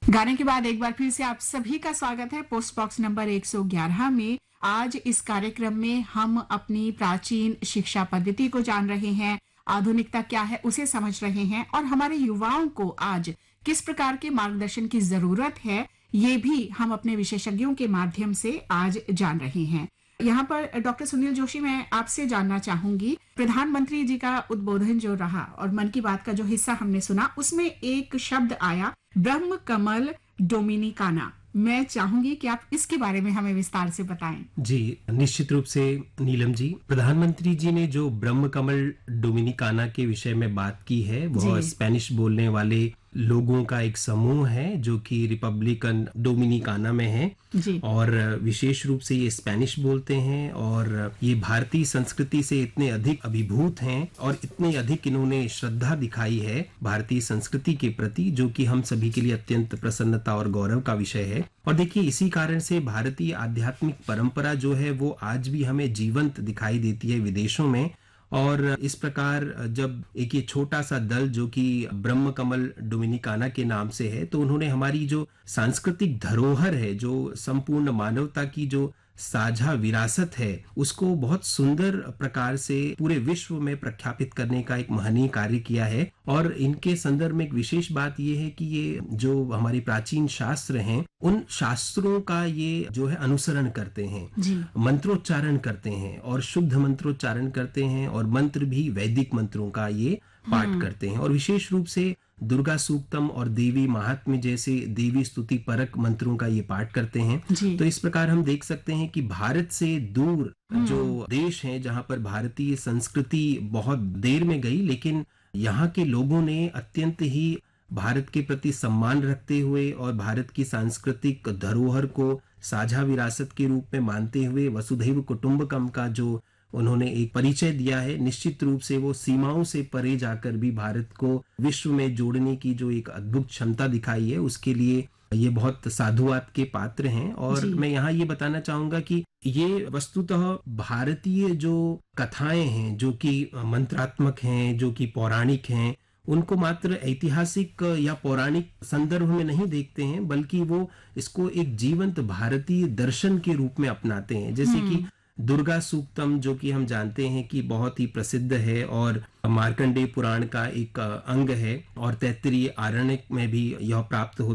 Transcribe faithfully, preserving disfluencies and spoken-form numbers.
गाने के बाद एक बार फिर से आप सभी का स्वागत है पोस्ट बॉक्स नंबर एक सौ ग्यारह में। आज इस कार्यक्रम में हम अपनी प्राचीन शिक्षा पद्धति को जान रहे हैं, आधुनिकता क्या है उसे समझ रहे हैं और हमारे युवाओं को आज किस प्रकार के मार्गदर्शन की जरूरत है ये भी हम अपने विशेषज्ञों के माध्यम से आज जान रहे हैं। यहाँ पर डॉक्टर सुनील जोशी, मैं आपसे जानना चाहूंगी, प्रधानमंत्री जी का उद्बोधन जो रहा और मन की बात का जो हिस्सा हमने सुना उसमें एक शब्द आया ब्रह्म कमल डोमिनिकाना। मैं चाहूंगी कि आप इसके बारे में हमें विस्तार से बताएं। जी, निश्चित रूप से नीलम जी, प्रधानमंत्री जी ने जो ब्रह्म कमल डोमिनिकाना के विषय में बात की है वह स्पेनिश बोलने वाले लोगों का एक समूह है जो कि रिपब्लिकन डोमिनिकाना में है जी। और विशेष रूप से ये स्पेनिश बोलते हैं और ये भारतीय संस्कृति से इतने अधिक अभिभूत हैं और इतने अधिक इन्होंने श्रद्धा दिखाई है भारतीय संस्कृति के प्रति, जो कि हम सभी के लिए अत्यंत प्रसन्नता और गौरव का विषय है। और देखिए, इसी कारण से भारतीय आध्यात्मिक परंपरा जो है वो आज भी हमें जीवंत दिखाई देती है विदेशों में। और इस प्रकार जब एक ये छोटा सा दल जो कि ब्रह्म कमल डोमिनिकाना के नाम से है, तो उन्होंने हमारी जो सांस्कृतिक धरोहर है, जो संपूर्ण मानवता की जो साझा विरासत है, उसको बहुत सुंदर प्रकार से पूरे विश्व में प्रख्यापित करने का एक महनीय कार्य किया है। और इनके संदर्भ में एक विशेष बात यह है कि ये जो हमारी प्राचीन शास्त्र हैं, उन शास्त्रों का ये जो है अनुसरण करते हैं, मंत्रोच्चारण करते हैं और शुद्ध मंत्रोच्चारण करते हैं और मंत्र भी वैदिक मंत्रों का ये पाठ करते हैं और विशेष रूप से दुर्गा सूक्तम और देवी महात्म्य जैसे देवी स्तुति परक मंत्रों का ये पाठ करते हैं। तो इस प्रकार हम देख सकते हैं कि भारत से दूर जो देश हैं जहां पर भारतीय संस्कृति बहुत देर में गई, लेकिन यहाँ के लोगों ने अत्यंत ही भारत के प्रति सम्मान रखते हुए और भारत की सांस्कृतिक धरोहर को साझा विरासत के रूप में मानते हुए वसुधैव कुटुंबकम का जो उन्होंने एक परिचय दिया है, निश्चित रूप से वो सीमाओं से परे जाकर भी भारत को विश्व में जोड़ने की जो एक अद्भुत क्षमता दिखाई है, उसके लिए ये बहुत साधुवाद के पात्र हैं। और मैं यहाँ ये बताना चाहूंगा कि ये वस्तुतः भारतीय जो कथाएं हैं, जो कि मंत्रात्मक हैं, जो कि पौराणिक हैं, उनको मात्र ऐतिहासिक या पौराणिक संदर्भ में नहीं देखते हैं, बल्कि वो इसको एक जीवंत भारतीय दर्शन के रूप में अपनाते हैं। जैसे कि दुर्गा सूक्तम, जो कि हम जानते हैं कि बहुत ही प्रसिद्ध है और मार्कंडेय पुराण का एक अंग है और तैत्तिरीय आरण्यक में भी यह प्राप्त होता